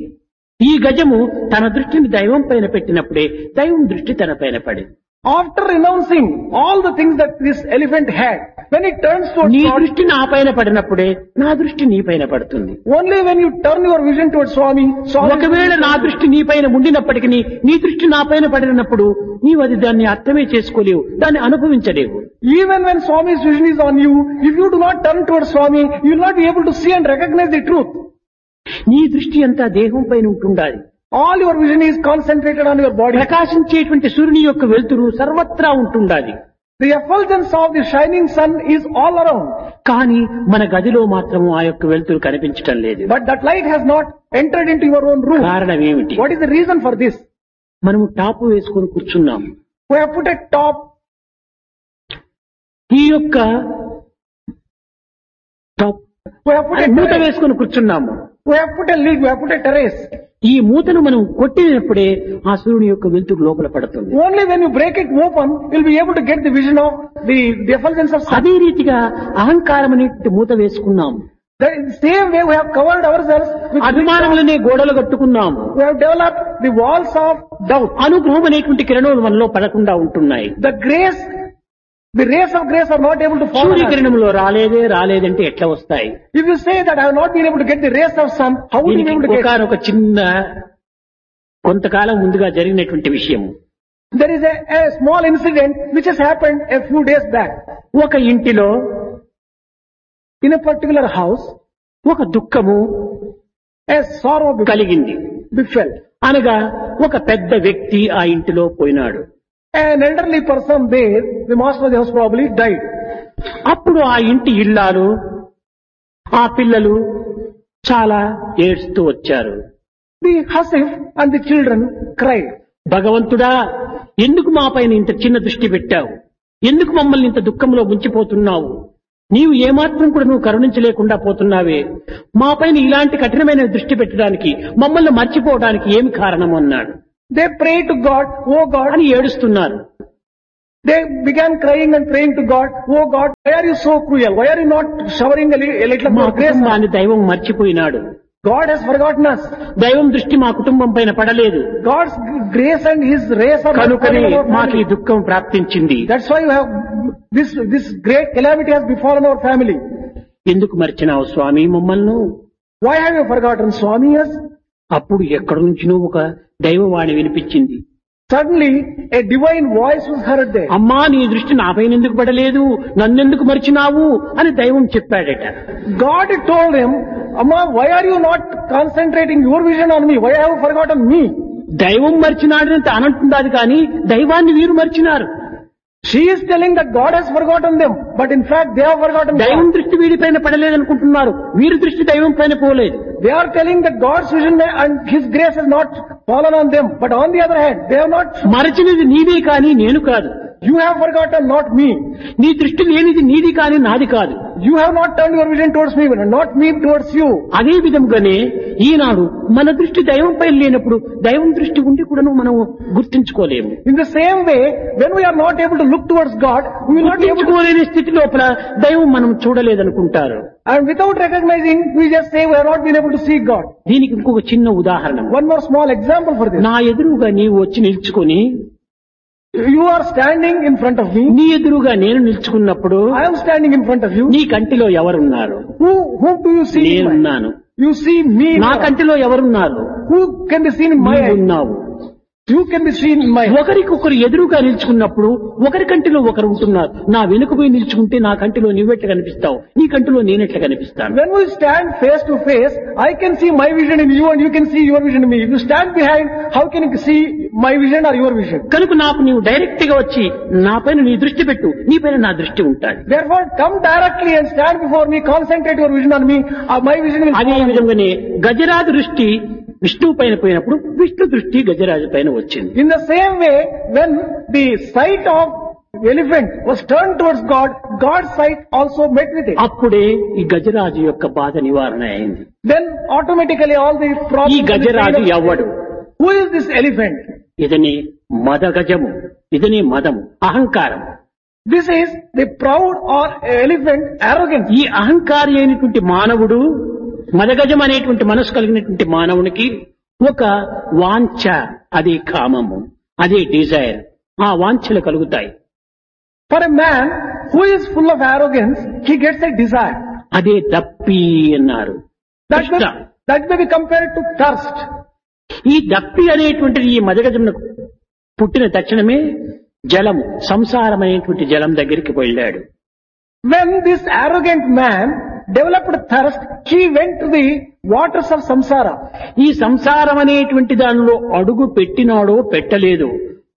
ఈ గజము తన దృష్టిని దైవం పైన పెట్టినప్పుడే దైవం దృష్టి తన పైన పడింది. After renouncing all the things that this elephant had, when it turns towards నీ God, దృష్టి నా పైన పడినప్పుడే నా దృష్టి నీ పైన పడుతుంది. only when you turn your vision towards Swami, ఒకవేళ నా దృష్టి నీ పైన ఉండినప్పటికీ నీ దృష్టి నా పైన పడినప్పుడు నీవు అది దాన్ని అర్థమే చేసుకోలేవు, దాన్ని అనుభవించలేవు. even when Swami's vision is on you, if you do not turn towards Swami, you will not be able to see and recognize the truth. నీ దృష్టి అంతా దేహం పైన ఉంటుండాలి. All your vision is concentrated on your body. ప్రకాశించేటువంటి సూర్యుని యొక్క వెలుతురు సర్వత్రా ఉంటుండాలి. The effulgence of the shining sun is all around. కానీ మన గదిలో మాత్రము ఆ యొక్క వెలుతురు కనిపించటం లేదు. But that light has not entered into your own room. కారణం ఏమిటి? What is the reason for this? మనము టాపు వేసుకొని కూర్చున్నాం. We have put a top. ఈ యొక్క top We have put a మూత terrace. వేసుకొని కూర్చున్నాము. We have put a lid. We have put a terrace. ఈ మూతను మనం కొట్టినప్పుడే ఆ సూర్యుని యొక్క వెలుతురు లోపల పడుతుంది. Only when you break it open, you'll be able to get the vision of the effulgence of sun. అదే రీతిగా అహంకారం అనే మూత వేసుకున్నాం. The same way we have covered ourselves with అభిమానములనే గోడలు కట్టుకున్నాము. we have developed the walls of doubt. అనుగ్రహం అనేటువంటి కిరణాలు మనలో పడకుండా ఉంటున్నాయి. The rays of grace are not able to fall on us. సూర్యకిరణంలో రాలేదంటే ఎట్లా వస్తాయి? If you say that I have not been able to get the rays of sun, how would you be able to get? ఒక చిన్న కొంతకాలం ముందుగా జరిగినటువంటి విషయము. There is a small incident which has happened a few days back. ఒక ఇంటిలో In a particular house, ఒక దుఃఖము a sorrow కలిగింది. befell. అనగా ఒక పెద్ద వ్యక్తి ఆ ఇంటిలో పోయినాడు. An elderly person there, the master of the house probably died. అప్పుడు ఆ ఇంటి ఇల్లాలు ఆ పిల్లలు చాలా ఏడుస్తూ వచ్చారు. The Hasif and the children cried. భగవంతుడా, ఎందుకు మా పైన ఇంత చిన్న దృష్టి పెట్టావు? ఎందుకు మమ్మల్ని ఇంత దుఃఖంలో ముంచిపోతున్నావు? నీవు ఏమాత్రం కూడా నువ్వు కరుణించలేకుండా పోతున్నావే, మా పైన ఇలాంటి కఠినమైన దృష్టి పెట్టడానికి, మమ్మల్ని మర్చిపోవడానికి ఏమి కారణం అన్నాడు. They pray to God, oh God, అని ఏడుస్తున్నారు. they began crying and praying to God, oh God, why are you so cruel? Why are you not showering a little మా more grace? కుటుంబాన్ని దైవం మర్చిపోయినాడు. God has forgotten us. దైవం దృష్టి మా కుటుంబం పైన పడలేదు. God's grace and His race are not కనుకనే fallen on our మాకు ఈ family. దుఃఖం ప్రాప్తించింది. That's why you have this great calamity has befallen our family. ఎందుకు మర్చినావు స్వామి మమ్మల్ని? Why have you forgotten Swami us? అప్పుడు ఎక్కడి నుంచినో ఒక దైవవాణి వినిపించింది. Suddenly, a divine voice was heard there. అమ్మా నీ దృష్టి నాపైన ఎందుకు పడలేదు, నన్నెందుకు మర్చినావు అని దైవం చెప్పాడట. God told him, Amma, why are you not concentrating your vision on me? Why have you forgotten me? దైవం మర్చినాడని అనంటున్నది కానీ దైవాన్ని వీరు మర్చినారు. She is telling that God has forgotten them, but in fact they have forgotten దైవం God. దృష్టి వీరిపైన పడలేదనుకుంటున్నారు, వీరి దృష్టి దైవం పైన పోలేదు. They are telling that God's vision and His grace has not fallen on them, but on the other hand, they have not. మరచినది నీదే కానీ నేను కాదు. You have forgotten, not me. నీ దృష్టి లేనిది నీది కానీ నాది కాదు. You have not turned your vision towards me, not me towards you. అదే విధంగానే ఈనాడు మన దృష్టి దైవం పైన లేనప్పుడు దైవం దృష్టి ఉండి కూడాను మనం గుర్తించుకోలేము. In the same way, when we are not able to look towards God, we will not be able to. గుర్తించుకోలేని స్థితి లోపల దైవం మనం చూడలేదనుకుంటారు. And without recognizing, we just say we have not been able to see God. దీనికి ఇంకొక చిన్న ఉదాహరణ. One more small example for this. నా ఎదురుగా నీవు వచ్చి నిల్చుకొని, You are standing in front of me. నీ ఎదురుగా నేను నిల్చుకున్నప్పుడు I am standing in front of you. నీ కంటిలో ఎవరున్నారు? Whom do you see? in my- నేనున్నాను. You see me. in నా my- కంటిలో ఎవరున్నారు? Who can be seen in my eye? ఉన్నావు. You can be seen in my eye. ఒకరికొకరు ఎదురుగా నిల్చుకున్నప్పుడు ఒకరి కంటిలో ఒకరు ఉంటున్నారు. నా వెనుక పోయి నిల్చుకుంటే నా కంటిలో నువ్వెట్లా కనిపిస్తావు, నీ కంటిలో నేనెట్లా కనిపిస్తాను. When we stand face to face, I can see my vision in you and you can see your vision in me. If you stand behind, how can you see my vision or your vision? కనుక నాకు నీవు direct గా వచ్చి నా పైన నీ దృష్టి పెట్టు, నీ పైన నా దృష్టి ఉంటాడు. Therefore, come directly and stand before me, concentrate your vision on me, my vision will అదే fall on you. విధంగానే గజరాజు దృష్టి విష్ణువు పైన పోయినప్పుడు విష్ణు దృష్టి గజరాజు పైన వచ్చింది. In the same way, when the sight of elephant was turned towards God, God's sight also met with it. అప్పుడే ఈ గజరాజు యొక్క బాధ నివారణ అయింది. Then automatically all the ఈ problems. గజరాజు ఎవడు? Who is this elephant? ఇదని మద గజము, ఇదని మదము, అహంకారం. This is the proud or elephant arrogance. ఈ అహంకారి అయినటువంటి మానవుడు, మదగజం అనేటువంటి మనసు కలిగినటువంటి మానవునికి ఒక వాంఛ, అదే కామము, అదే డిజైర్, ఆ వాంఛలు కలుగుతాయి. For a man who is full of arrogance, he gets a desire. అదే దప్పి అన్నారు. That may be compared to thirst. ఈ దప్పి అనేటువంటిది ఈ మదగజమునకు పుట్టిన తక్షణమే జలము, సంసారం అనేటువంటి జలం దగ్గరికి వెళ్ళాడు. When this arrogant man developed thirst, he went to the waters of samsara. ఈ సంసారం అనేటువంటి దానిలో అడుగు పెట్టినాడో పెట్టలేదు,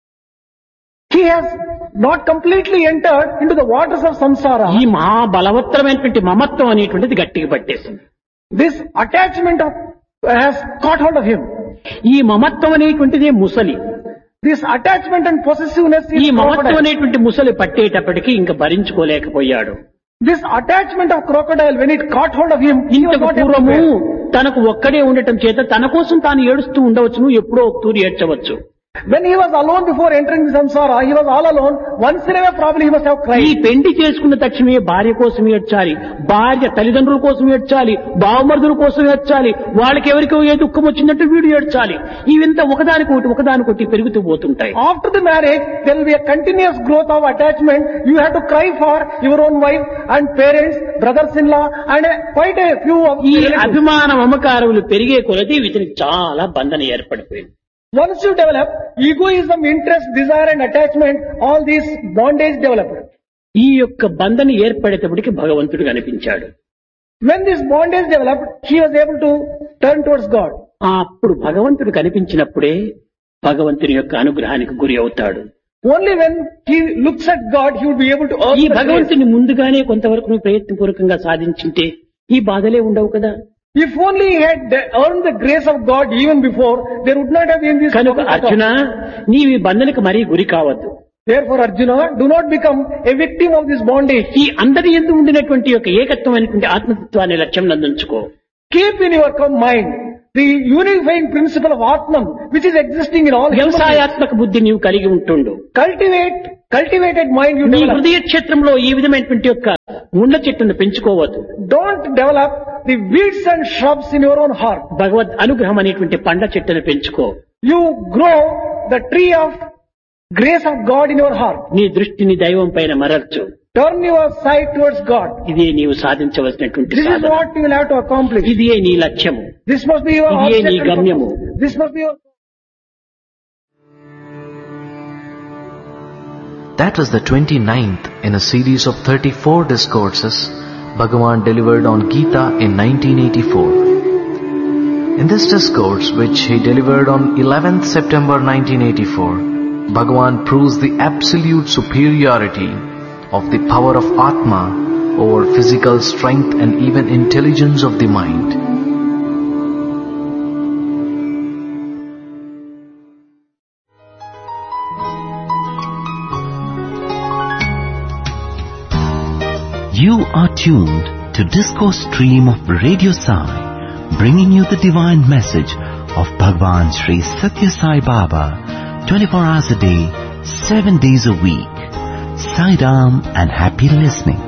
He has not completely entered into the waters of samsara. ఈ మహాబలవత్తరమైనటువంటి మమత్వం అనేటువంటిది గట్టిగా పట్టేసింది. This attachment has caught hold of him. ఈ మమత్వం అనేటువంటిదే ముసలి. This attachment and possessiveness ఈ is మమత్వం crocodile. అనేటువంటి ముసలి పట్టేటప్పటికి ఇంకా భరించుకోలేకపోయాడు. This attachment of crocodile, when it caught hold of him, he was ఇంతకు not able to పూర్వము bear. తనకు ఒక్కడే ఉండటం చేత తన కోసం తాను ఏడుస్తూ ఉండవచ్చును, ఎప్పుడో ఒక తూరి ఏడ్చవచ్చు. When he was alone before entering the samsara, he was all alone. Once in a way probably he must have ఈ cried. పెండి చేసుకున్న తక్షణమే భార్య కోసం ఏడ్చాలి, భార్య తల్లిదండ్రుల కోసం ఏడ్చాలి, బావమరుదుల కోసం ఏడ్చాలి, వాళ్ళకి ఎవరికో ఏ దుఃఖం వచ్చిందంటే వీడు ఏడ్చాలి. ఇవంతా ఒకదానికొకటి పెరుగుతూ పోతుంటాయి. After the marriage, there will be a continuous growth of attachment. You have to cry for your own wife and parents, brothers-in-law, and quite a few of ఈ the relatives. అభిమాన మమకారములు పెరిగే కొలది వీటికి చాలా బంధన ఏర్పడిపోయింది. Once you develop egoism, interest, desire and attachment, all these bondage developed. ఈ యొక్క బంధన ఏర్పడేటప్పటికి భగవంతుడు కనిపించాడు. When this bondage developed, he was able to turn towards God. అప్పుడు భగవంతుడు కనిపించినప్పుడే భగవంతుని యొక్క అనుగ్రహానికి గురి అవుతాడు. Only when he looks at God, he will be able to earn ఈ the grace. భగవంతుని ముందుగానే కొంతవరకు నువ్వు ప్రయత్నపూర్వకంగా సాధించింటే ఈ బాధలే ఉండవు కదా. If only he had earned the grace of God even before, there would not have been this కనుక problem at all. అర్జున, నీవి బంధనకు మరీ గురి కావద్దు. Therefore, Arjuna, do not become a victim of this bondage. ఈ అందరి యందు ఉండినటువంటి యొక్క ఏకత్వమైనటువంటి ఆత్మతత్వాన్ని లక్ష్యం నందుంచుకో. Keep in your mind the unifying principle of Atman, which is existing in all human beings. వ్యవసాయాత్మక బుద్ధి నీవు కలిగి ఉంటుండు. Cultivated mind you నీ develop. హృదయ క్షేత్రంలో ఈ విధమైనటువంటి యొక్క ముళ్ళ చెట్టును పెంచుకోవద్దు. Don't develop the weeds and shrubs in your own heart. భగవద్ అనుగ్రహం అనేటువంటి పండ్ల చెట్టును పెంచుకో. You grow the tree of grace of God in your heart. నీ దృష్టిని దైవం పైన మరల్చు. Turn your sight towards God. ఇదే నీవు సాధించవలసినటువంటి This is Sadhana. what you will have to accomplish. ఇదే నీ లక్ష్యము. This must be your ఇదే నీ objective. గమ్యము. This must be your... That was the 29th in a series of 34 discourses Bhagavan delivered on Gita in 1984. In this discourse, which he delivered on 11th September 1984, Bhagavan proves the absolute superiority of the power of Atma over physical strength and even intelligence of the mind. You are tuned to Discourse Stream of Radio Sai, bringing you the divine message of Bhagwan Sri Satya Sai Baba, 24 hours a day, 7 days a week. Sai Ram and happy listening.